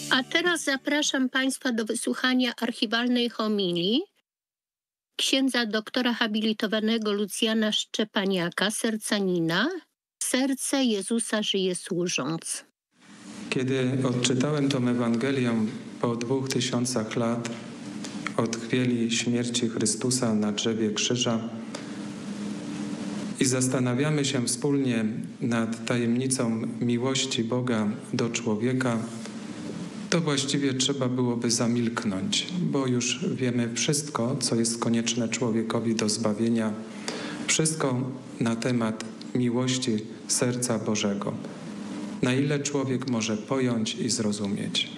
A teraz zapraszam Państwa do wysłuchania archiwalnej homilii księdza doktora habilitowanego Lucjana Szczepaniaka, sercanina. Serce Jezusa żyje służąc. Kiedy odczytałem tą Ewangelię po 2000 lat od chwili śmierci Chrystusa na drzewie krzyża i zastanawiamy się wspólnie nad tajemnicą miłości Boga do człowieka, to właściwie trzeba byłoby zamilknąć, bo już wiemy wszystko, co jest konieczne człowiekowi do zbawienia, wszystko na temat miłości serca Bożego. Na ile człowiek może pojąć i zrozumieć.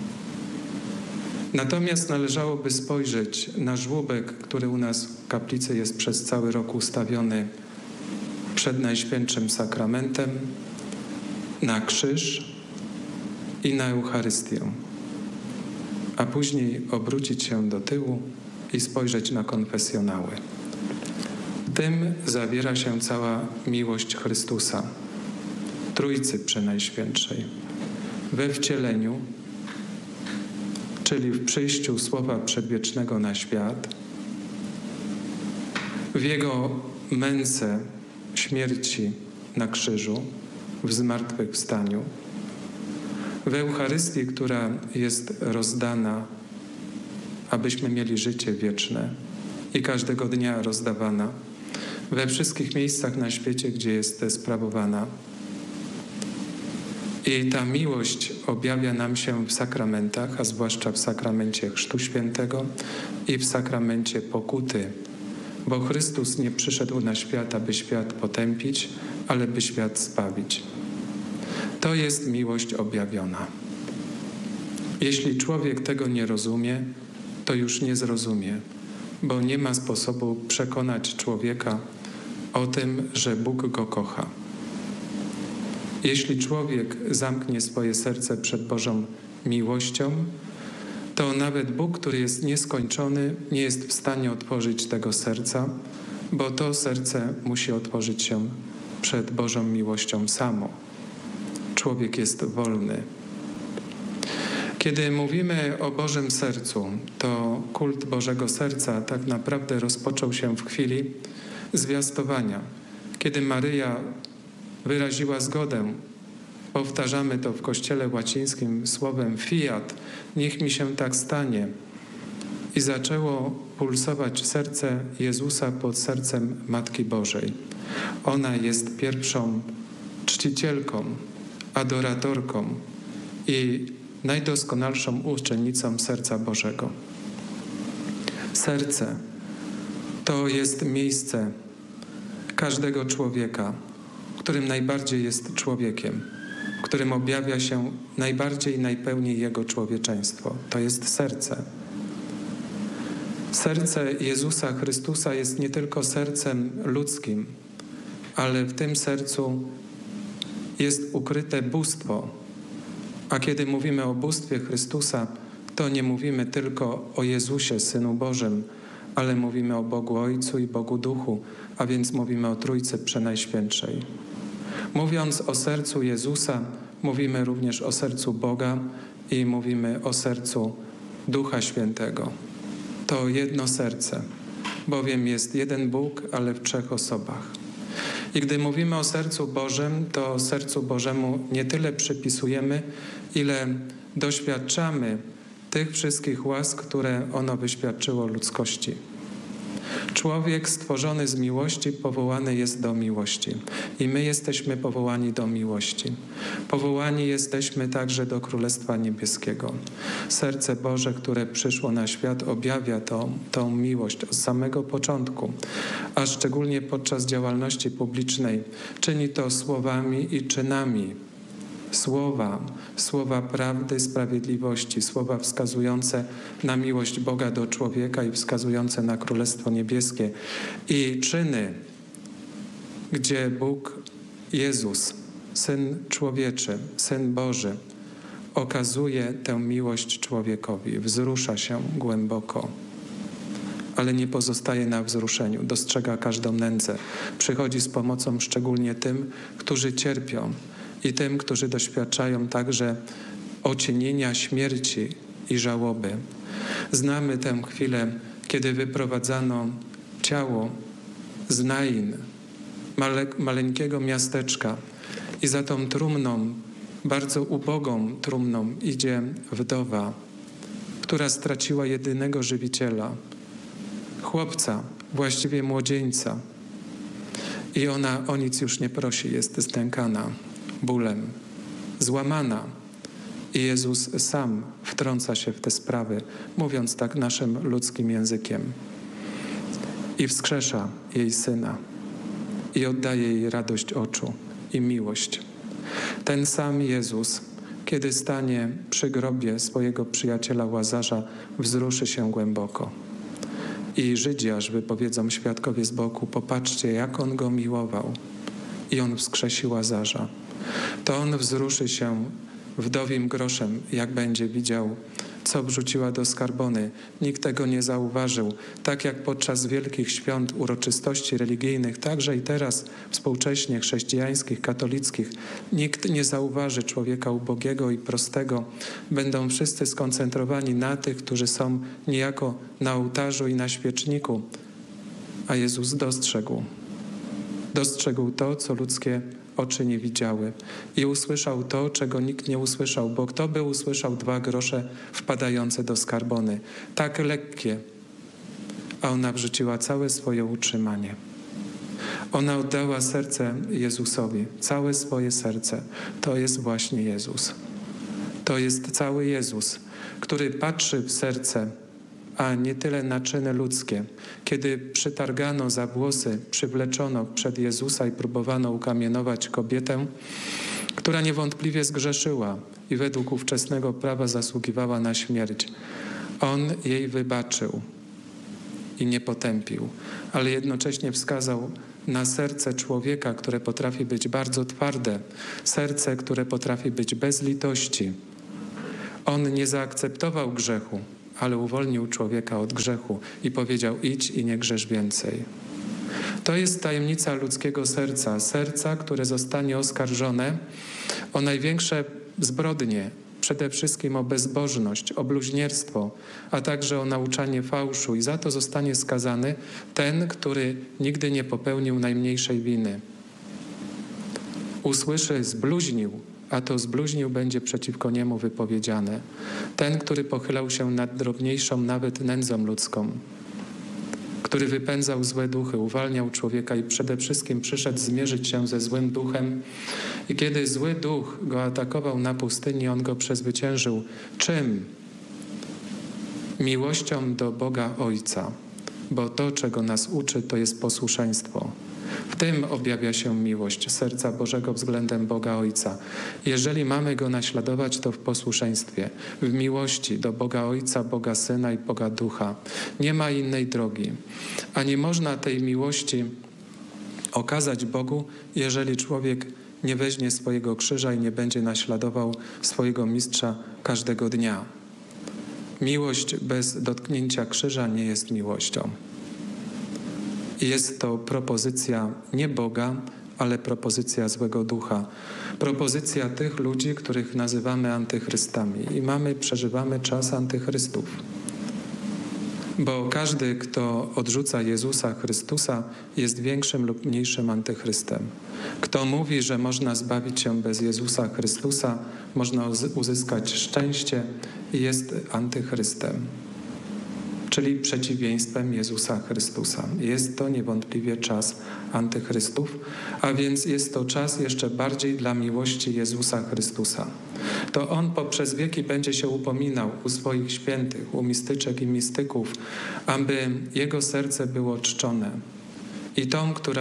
Natomiast należałoby spojrzeć na żłóbek, który u nas w kaplicy jest przez cały rok ustawiony przed Najświętszym Sakramentem, na krzyż i na Eucharystię, a później obrócić się do tyłu i spojrzeć na konfesjonały. W tym zawiera się cała miłość Chrystusa, Trójcy Przenajświętszej, we wcieleniu, czyli w przyjściu Słowa Przedwiecznego na świat, w Jego męce, śmierci na krzyżu, w zmartwychwstaniu, w Eucharystii, która jest rozdana, abyśmy mieli życie wieczne i każdego dnia rozdawana, we wszystkich miejscach na świecie, gdzie jest sprawowana. I ta miłość objawia nam się w sakramentach, a zwłaszcza w sakramencie Chrztu Świętego i w sakramencie pokuty, bo Chrystus nie przyszedł na świat, aby świat potępić, ale by świat zbawić. To jest miłość objawiona. Jeśli człowiek tego nie rozumie, to już nie zrozumie, bo nie ma sposobu przekonać człowieka o tym, że Bóg go kocha. Jeśli człowiek zamknie swoje serce przed Bożą miłością, to nawet Bóg, który jest nieskończony, nie jest w stanie otworzyć tego serca, bo to serce musi otworzyć się przed Bożą miłością samo. Człowiek jest wolny. Kiedy mówimy o Bożym Sercu, to kult Bożego Serca tak naprawdę rozpoczął się w chwili zwiastowania, kiedy Maryja wyraziła zgodę. Powtarzamy to w Kościele łacińskim słowem fiat, niech mi się tak stanie. I zaczęło pulsować serce Jezusa pod sercem Matki Bożej. Ona jest pierwszą czcicielką, adoratorką i najdoskonalszą uczennicą serca Bożego. Serce to jest miejsce każdego człowieka, w którym najbardziej jest człowiekiem, w którym objawia się najbardziej i najpełniej Jego człowieczeństwo. To jest serce. Serce Jezusa Chrystusa jest nie tylko sercem ludzkim, ale w tym sercu jest ukryte bóstwo. A kiedy mówimy o bóstwie Chrystusa, to nie mówimy tylko o Jezusie, Synu Bożym, ale mówimy o Bogu Ojcu i Bogu Duchu, a więc mówimy o Trójcy Przenajświętszej. Mówiąc o sercu Jezusa, mówimy również o sercu Boga i mówimy o sercu Ducha Świętego. To jedno serce, bowiem jest jeden Bóg, ale w trzech osobach. I gdy mówimy o sercu Bożym, to sercu Bożemu nie tyle przypisujemy, ile doświadczamy tych wszystkich łask, które ono wyświadczyło ludzkości. Człowiek stworzony z miłości powołany jest do miłości. I my jesteśmy powołani do miłości. Powołani jesteśmy także do Królestwa Niebieskiego. Serce Boże, które przyszło na świat, objawia tą miłość od samego początku, a szczególnie podczas działalności publicznej. Czyni to słowami i czynami. Słowa prawdy, sprawiedliwości, słowa wskazujące na miłość Boga do człowieka i wskazujące na Królestwo Niebieskie. I czyny, gdzie Bóg, Jezus, Syn Człowieczy, Syn Boży, okazuje tę miłość człowiekowi, wzrusza się głęboko, ale nie pozostaje na wzruszeniu, dostrzega każdą nędzę, przychodzi z pomocą szczególnie tym, którzy cierpią, i tym, którzy doświadczają także ocienienia śmierci i żałoby. Znamy tę chwilę, kiedy wyprowadzano ciało z Nain, maleńkiego miasteczka, i za tą trumną, bardzo ubogą trumną, idzie wdowa, która straciła jedynego żywiciela, chłopca, właściwie młodzieńca. I ona o nic już nie prosi, jest znękana bólem, złamana. I Jezus sam wtrąca się w te sprawy, mówiąc tak naszym ludzkim językiem. I wskrzesza jej syna i oddaje jej radość oczu i miłość. Ten sam Jezus, kiedy stanie przy grobie swojego przyjaciela Łazarza, wzruszy się głęboko. I Żydzi aż wypowiedzą świadkowie z boku: popatrzcie, jak On go miłował. I On wskrzesi Łazarza. To On wzruszy się wdowim groszem, jak będzie widział, co wrzuciła do skarbony. Nikt tego nie zauważył. Tak jak podczas wielkich świąt, uroczystości religijnych, także i teraz współcześnie chrześcijańskich, katolickich, nikt nie zauważy człowieka ubogiego i prostego. Będą wszyscy skoncentrowani na tych, którzy są niejako na ołtarzu i na świeczniku. A Jezus dostrzegł to, co ludzkie oczy nie widziały, i usłyszał to, czego nikt nie usłyszał, bo kto by usłyszał 2 grosze wpadające do skarbony, tak lekkie, a ona wrzuciła całe swoje utrzymanie. Ona oddała serce Jezusowi, całe swoje serce. To jest właśnie Jezus. To jest cały Jezus, który patrzy w serce, a nie tyle na czyny ludzkie. Kiedy przytargano za włosy, przywleczono przed Jezusa i próbowano ukamienować kobietę, która niewątpliwie zgrzeszyła i według ówczesnego prawa zasługiwała na śmierć, On jej wybaczył i nie potępił, ale jednocześnie wskazał na serce człowieka, które potrafi być bardzo twarde, serce, które potrafi być bez litości. On nie zaakceptował grzechu, ale uwolnił człowieka od grzechu i powiedział: idź i nie grzesz więcej. To jest tajemnica ludzkiego serca, które zostanie oskarżone o największe zbrodnie, przede wszystkim o bezbożność, o bluźnierstwo, a także o nauczanie fałszu, i za to zostanie skazany ten, który nigdy nie popełnił najmniejszej winy. Usłyszy: zbluźnił, a to zbluźnił będzie przeciwko niemu wypowiedziane. Ten, który pochylał się nad drobniejszą nawet nędzą ludzką, który wypędzał złe duchy, uwalniał człowieka i przede wszystkim przyszedł zmierzyć się ze złym duchem. I kiedy zły duch go atakował na pustyni, on go przezwyciężył. Czym? Miłością do Boga Ojca, bo to, czego nas uczy, to jest posłuszeństwo. W tym objawia się miłość serca Bożego względem Boga Ojca. Jeżeli mamy Go naśladować, to w posłuszeństwie, w miłości do Boga Ojca, Boga Syna i Boga Ducha. Nie ma innej drogi. A nie można tej miłości okazać Bogu, jeżeli człowiek nie weźmie swojego krzyża i nie będzie naśladował swojego mistrza każdego dnia. Miłość bez dotknięcia krzyża nie jest miłością. I jest to propozycja nie Boga, ale propozycja złego ducha. Propozycja tych ludzi, których nazywamy antychrystami. I przeżywamy czas antychrystów. Bo każdy, kto odrzuca Jezusa Chrystusa, jest większym lub mniejszym antychrystem. Kto mówi, że można zbawić się bez Jezusa Chrystusa, można uzyskać szczęście, jest antychrystem, czyli przeciwieństwem Jezusa Chrystusa. Jest to niewątpliwie czas antychrystów, a więc jest to czas jeszcze bardziej dla miłości Jezusa Chrystusa. To On poprzez wieki będzie się upominał u swoich świętych, u mistyczek i mistyków, aby Jego serce było czczone. I tą, która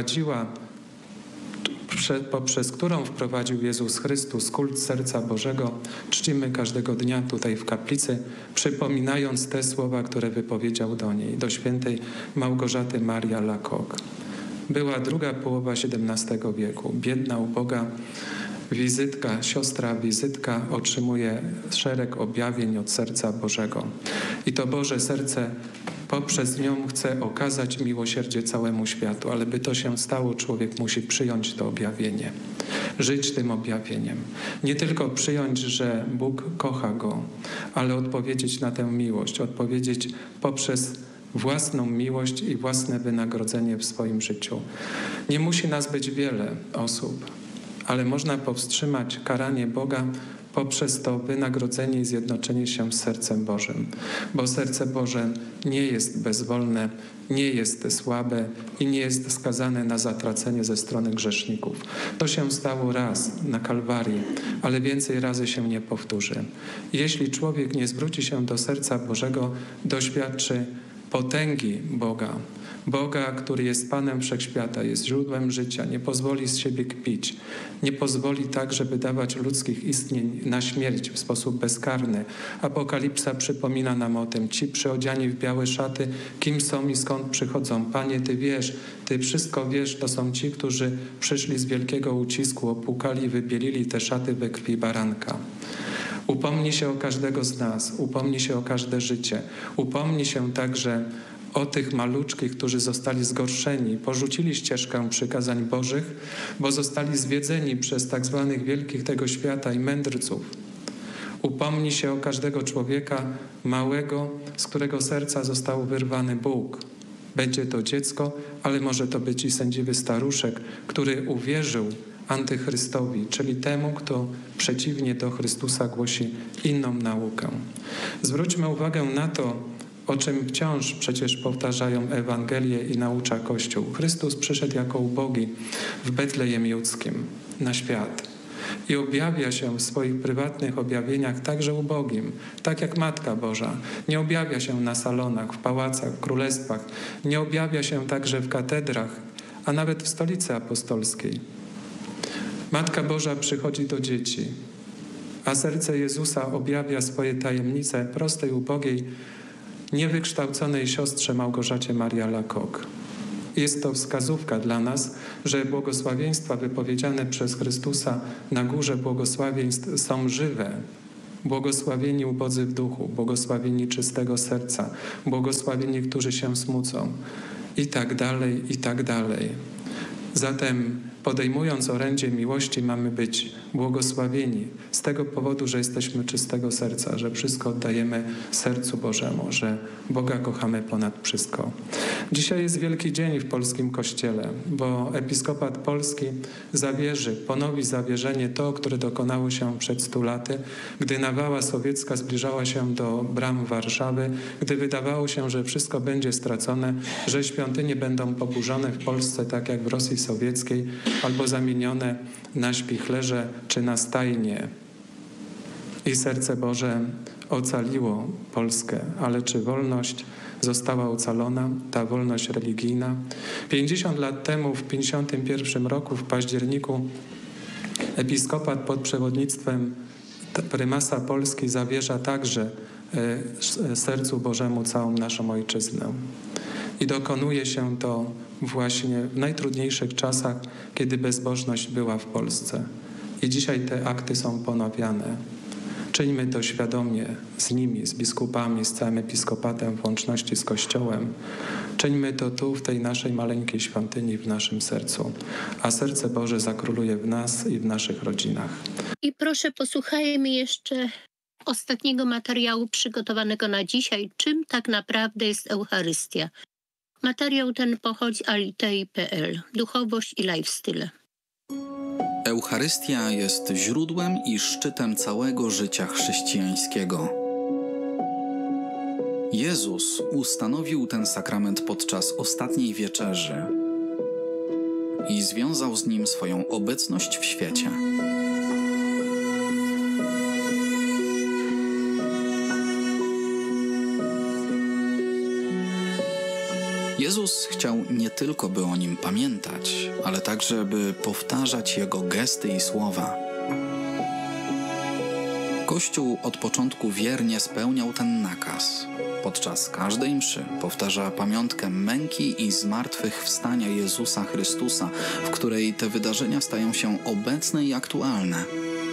poprzez którą wprowadził Jezus Chrystus kult serca Bożego, czcimy każdego dnia tutaj w kaplicy, przypominając te słowa, które wypowiedział do niej, do świętej Małgorzaty Marii Alacoque. Była druga połowa XVII wieku. Biedna, uboga siostra wizytka otrzymuje szereg objawień od serca Bożego. I to Boże serce poprzez nią chce okazać miłosierdzie całemu światu, ale by to się stało, człowiek musi przyjąć to objawienie. żyć tym objawieniem. Nie tylko przyjąć, że Bóg kocha go, ale odpowiedzieć na tę miłość, odpowiedzieć poprzez własną miłość i własne wynagrodzenie w swoim życiu. Nie musi nas być wiele osób, ale można powstrzymać karanie Boga poprzez to wynagrodzenie i zjednoczenie się z sercem Bożym. Bo serce Boże nie jest bezwolne, nie jest słabe i nie jest skazane na zatracenie ze strony grzeszników. To się stało raz na Kalwarii, ale więcej razy się nie powtórzy. Jeśli człowiek nie zwróci się do serca Bożego, doświadczy potęgi Boga. Boga, który jest Panem Wszechświata, jest źródłem życia, nie pozwoli z siebie kpić, nie pozwoli tak, żeby dawać ludzkich istnień na śmierć w sposób bezkarny. Apokalipsa przypomina nam o tym. Ci przyodziani w białe szaty, kim są i skąd przychodzą? Panie, Ty wiesz, Ty wszystko wiesz, to są ci, którzy przyszli z wielkiego ucisku, opłukali i wybielili te szaty we krwi baranka. Upomni się o każdego z nas, upomni się o każde życie, upomni się także o tych maluczkich, którzy zostali zgorszeni, porzucili ścieżkę przykazań Bożych, bo zostali zwiedzeni przez tak zwanych wielkich tego świata i mędrców. Upomni się o każdego człowieka małego, z którego serca został wyrwany Bóg. Będzie to dziecko, ale może to być i sędziwy staruszek, który uwierzył antychrystowi, czyli temu, kto przeciwnie do Chrystusa głosi inną naukę. Zwróćmy uwagę na to, o czym wciąż przecież powtarzają Ewangelie i naucza Kościół. Chrystus przyszedł jako ubogi w Betlejem Judzkim na świat i objawia się w swoich prywatnych objawieniach także ubogim, tak jak Matka Boża. Nie objawia się na salonach, w pałacach, w królestwach, nie objawia się także w katedrach, a nawet w stolicy apostolskiej. Matka Boża przychodzi do dzieci, a serce Jezusa objawia swoje tajemnice prostej, ubogiej, niewykształconej siostrze Małgorzacie Marii Alacoque. Jest to wskazówka dla nas, że błogosławieństwa wypowiedziane przez Chrystusa na górze błogosławieństw są żywe. Błogosławieni ubodzy w duchu, błogosławieni czystego serca, błogosławieni, którzy się smucą i tak dalej, i tak dalej. Zatem podejmując orędzie miłości mamy być błogosławieni z tego powodu, że jesteśmy czystego serca, że wszystko oddajemy sercu Bożemu, że Boga kochamy ponad wszystko. Dzisiaj jest wielki dzień w polskim Kościele, bo episkopat polski ponowi zawierzenie to, które dokonało się przed 100 laty, gdy nawała sowiecka zbliżała się do bram Warszawy, gdy wydawało się, że wszystko będzie stracone, że świątynie będą poburzone w Polsce tak jak w Rosji sowieckiej, albo zamienione na śpichlerze czy na stajnie. I serce Boże ocaliło Polskę, ale czy wolność została ocalona, ta wolność religijna? 50 lat temu, w 51 roku, w październiku, episkopat pod przewodnictwem prymasa Polski zawierza także sercu Bożemu całą naszą ojczyznę. I dokonuje się to właśnie w najtrudniejszych czasach, kiedy bezbożność była w Polsce. I dzisiaj te akty są ponawiane. Czyńmy to świadomie z nimi, z biskupami, z całym episkopatem w łączności z Kościołem. Czyńmy to tu, w tej naszej maleńkiej świątyni, w naszym sercu. A serce Boże zakróluje w nas i w naszych rodzinach. I proszę, posłuchajmy jeszcze ostatniego materiału przygotowanego na dzisiaj. Czym tak naprawdę jest Eucharystia? Materiał ten pochodzi z alitei.pl. Duchowość i lifestyle. Eucharystia jest źródłem i szczytem całego życia chrześcijańskiego. Jezus ustanowił ten sakrament podczas ostatniej wieczerzy i związał z nim swoją obecność w świecie. Jezus chciał nie tylko, by o nim pamiętać, ale także, by powtarzać jego gesty i słowa. Kościół od początku wiernie spełniał ten nakaz. Podczas każdej mszy powtarza pamiątkę męki i zmartwychwstania Jezusa Chrystusa, w której te wydarzenia stają się obecne i aktualne.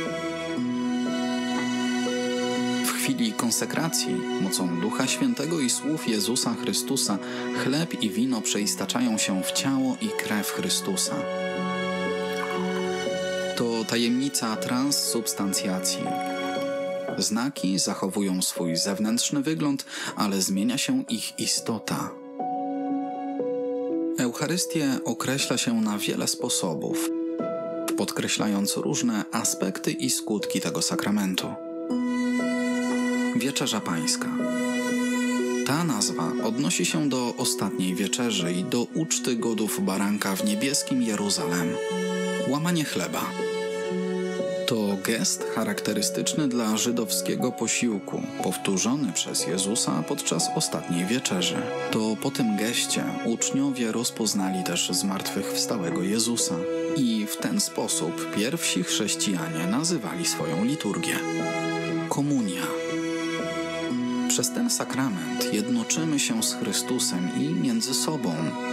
W chwili konsekracji, mocą Ducha Świętego i słów Jezusa Chrystusa, chleb i wino przeistaczają się w ciało i krew Chrystusa. To tajemnica transsubstancjacji. Znaki zachowują swój zewnętrzny wygląd, ale zmienia się ich istota. Eucharystię określa się na wiele sposobów, podkreślając różne aspekty i skutki tego sakramentu. Wieczerza Pańska. Ta nazwa odnosi się do ostatniej wieczerzy i do uczty godów baranka w niebieskim Jeruzalem. Łamanie chleba. To gest charakterystyczny dla żydowskiego posiłku, powtórzony przez Jezusa podczas ostatniej wieczerzy. To po tym geście uczniowie rozpoznali też zmartwychwstałego Jezusa i w ten sposób pierwsi chrześcijanie nazywali swoją liturgię. Komunia. Przez ten sakrament jednoczymy się z Chrystusem i między sobą.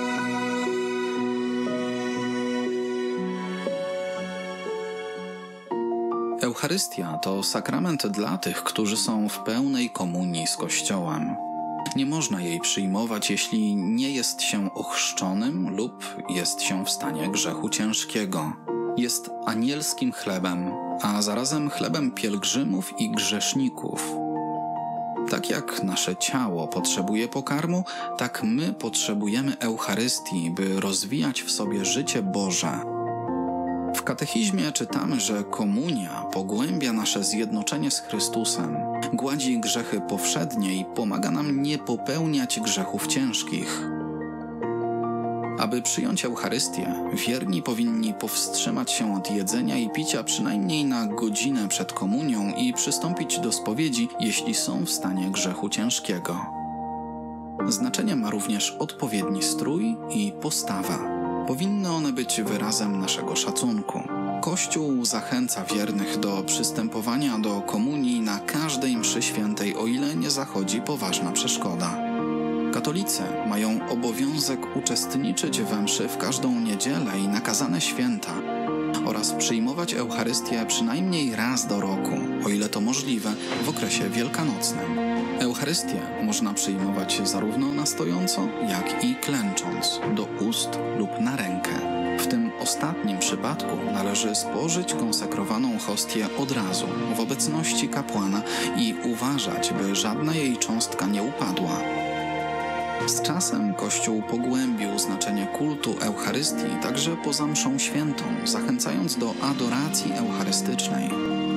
Eucharystia to sakrament dla tych, którzy są w pełnej komunii z Kościołem. Nie można jej przyjmować, jeśli nie jest się ochrzczonym lub jest się w stanie grzechu ciężkiego. Jest anielskim chlebem, a zarazem chlebem pielgrzymów i grzeszników. Tak jak nasze ciało potrzebuje pokarmu, tak my potrzebujemy Eucharystii, by rozwijać w sobie życie Boże. W katechizmie czytamy, że komunia pogłębia nasze zjednoczenie z Chrystusem, gładzi grzechy powszednie i pomaga nam nie popełniać grzechów ciężkich. Aby przyjąć Eucharystię, wierni powinni powstrzymać się od jedzenia i picia przynajmniej na godzinę przed komunią i przystąpić do spowiedzi, jeśli są w stanie grzechu ciężkiego. Znaczenie ma również odpowiedni strój i postawa. Powinny one być wyrazem naszego szacunku. Kościół zachęca wiernych do przystępowania do komunii na każdej mszy świętej, o ile nie zachodzi poważna przeszkoda. Katolicy mają obowiązek uczestniczyć we mszy w każdą niedzielę i nakazane święta oraz przyjmować Eucharystię przynajmniej raz do roku, o ile to możliwe, w okresie wielkanocnym. Eucharystię można przyjmować zarówno na stojąco, jak i klęcząc, do ust lub na rękę. W tym ostatnim przypadku należy spożyć konsekrowaną hostię od razu, w obecności kapłana i uważać, by żadna jej cząstka nie upadła. Z czasem Kościół pogłębił znaczenie kultu Eucharystii także poza mszą świętą, zachęcając do adoracji eucharystycznej.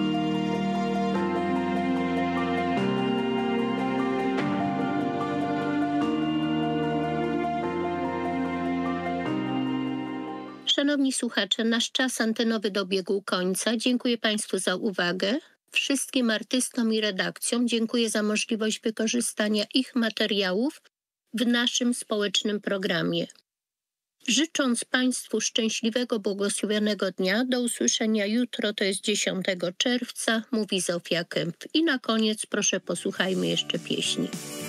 Szanowni słuchacze, nasz czas antenowy dobiegł końca. Dziękuję Państwu za uwagę. Wszystkim artystom i redakcjom dziękuję za możliwość wykorzystania ich materiałów w naszym społecznym programie. Życząc Państwu szczęśliwego, błogosławionego dnia, do usłyszenia jutro, to jest 10 czerwca, mówi Zofia Kęp. I na koniec proszę posłuchajmy jeszcze pieśni.